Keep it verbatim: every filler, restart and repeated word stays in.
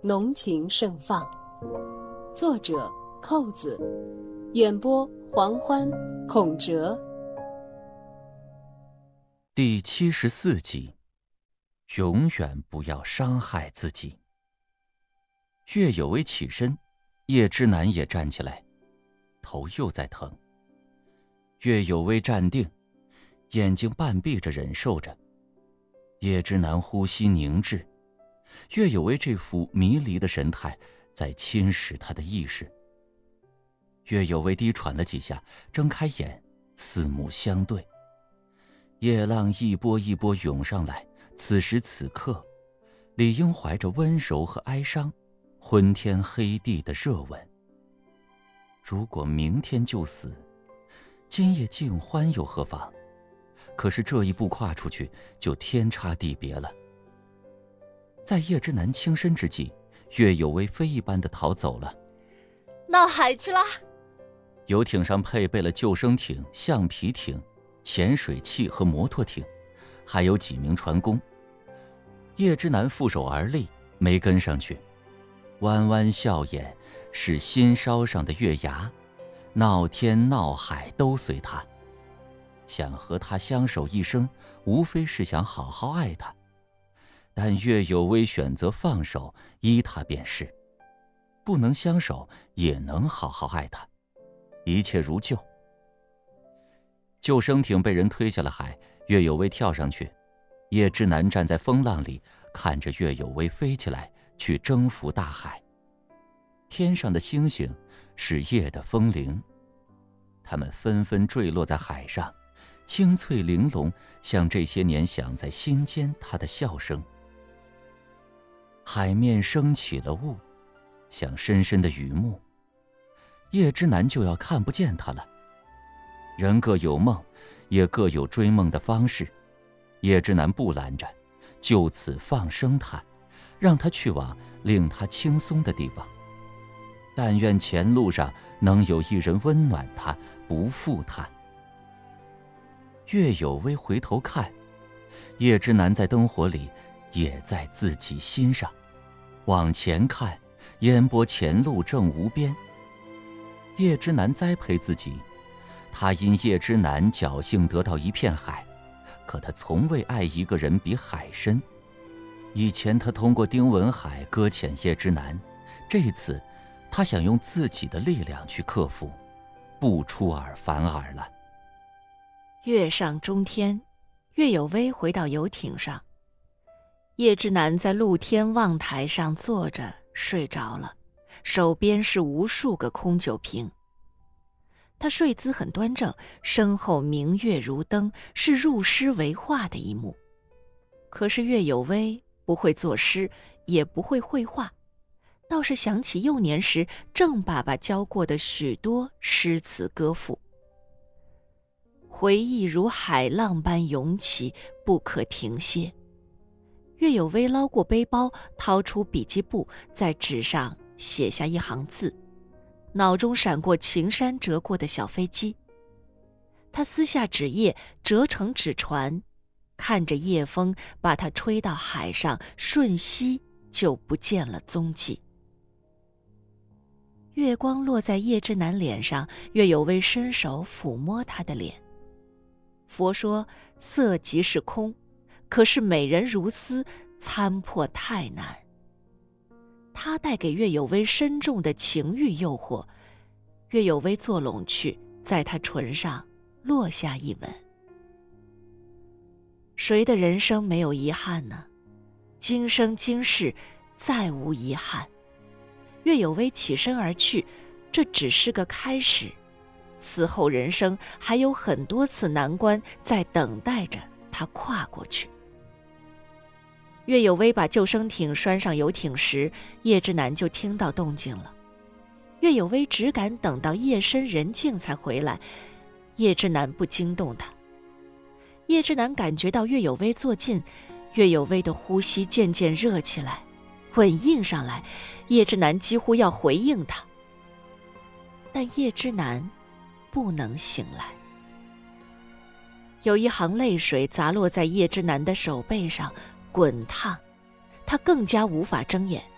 浓情盛放。作者扣子，演播黄欢、孔哲。 第七十四集，永远不要伤害自己。岳有为起身，叶之南也站起来，头又在疼。岳有为站定，眼睛半闭着忍受着。叶之南呼吸凝滞，岳有为这副迷离的神态在侵蚀他的意识。岳有为低喘了几下，睁开眼，四目相对。夜浪一波一波涌上来，此时此刻，理应怀着温柔和哀伤，昏天黑地的热吻。如果明天就死，今夜尽欢又何妨？可是这一步跨出去，就天差地别了。在叶之南轻身之际，岳有为飞一般的逃走了， 闹海去了。 游艇上配备了救生艇、橡皮艇、潜水器和摩托艇，还有几名船工。叶之南负手而立，没跟上去，弯弯笑眼是心梢上的月牙，闹天闹海都随他。想和他相守一生，无非是想好好爱他，但岳有为选择放手，依他便是。不能相守，也能好好爱他，一切如旧。救生艇被人推下了海，岳有为跳上去，叶之南站在风浪里，看着岳有为飞起来，去征服大海。天上的星星是夜的风铃，它们纷纷坠落在海上，清脆玲珑，像这些年响在心间他的笑声。海面升起了雾，像深深的雨幕，叶之南就要看不见他了。人各有梦，也各有追梦的方式，叶之南不拦着，就此放生他，让他去往令他轻松的地方。但愿前路上能有一人温暖他，不负他。岳有为回头看，叶之南在灯火里，也在自己心上。往前看，烟波前路正无边。叶之南栽培自己，他因叶之南侥幸得到一片海，可他从未爱一个人比海深。以前他通过丁文海搁浅叶之南，这次他想用自己的力量去克服，不出尔反尔了。 月上中天，岳有为回到游艇上，叶之南在露天望台上坐着睡着了，手边是无数个空酒瓶。他睡姿很端正，身后明月如灯，是入诗为画的一幕。可是岳有为不会作诗，也不会绘画，倒是想起幼年时郑爸爸教过的许多诗词歌赋。回忆如海浪般涌起，不可停歇。岳有为捞过背包，掏出笔记簿，在纸上写下一行字，脑中闪过晴山折过的小飞机。他撕下纸页，折成纸船，看着夜风把它吹到海上，瞬息就不见了踪迹。月光落在叶之南脸上，岳有为伸手抚摸他的脸。佛说色即是空，可是美人如斯，参破太难。他带给岳有为深重的情欲诱惑，岳有为坐拢去，在他唇上落下一吻。谁的人生没有遗憾呢？今生今世再无遗憾。岳有为起身而去，这只是个开始，此后人生还有很多次难关在等待着他跨过去。岳有为把救生艇拴上游艇时，叶之南就听到动静了。岳有为只敢等到夜深人静才回来，叶之南不惊动他。叶之南感觉到岳有为坐近，岳有为的呼吸渐渐热起来，吻应上来，叶之南几乎要回应他。但叶之南不能醒来。有一行泪水砸落在叶之南的手背上，滚烫，他更加无法睁眼。